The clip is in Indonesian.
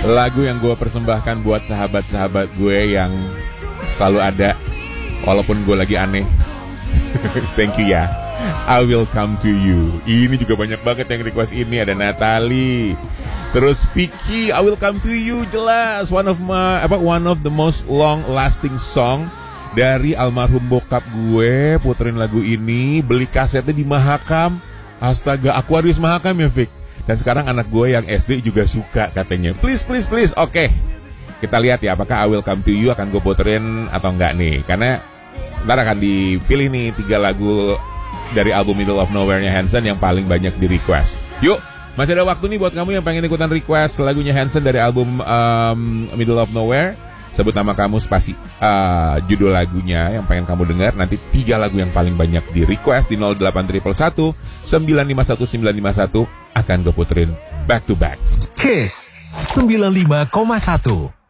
Lagu yang gue persembahkan buat sahabat-sahabat gue yang selalu ada walaupun gue lagi aneh. Thank you ya. I Will Come To You. Ini juga banyak banget yang request ini. Ada Natalie, terus Vicky, I Will Come To You. Jelas one of the most long lasting song dari almarhum bokap gue. Puterin lagu ini, beli kasetnya di Mahakam. Astaga, Aquarius Mahakam ya Vic. Dan sekarang anak gue yang SD juga suka katanya. Please. Oke. Kita lihat ya apakah I Will Come To You akan gue puterin atau enggak nih. Karena ntar akan dipilih nih 3 lagu dari album Middle of Nowhere-nya Hanson yang paling banyak di request. Yuk, masih ada waktu nih buat kamu yang pengen ikutan request lagunya Hanson dari album Middle of Nowhere. Sebut nama kamu, spasi judul lagunya yang pengen kamu dengar. Nanti 3 lagu yang paling banyak di request di 08111 951 951 akan gue puterin back to back. Kiss 95,1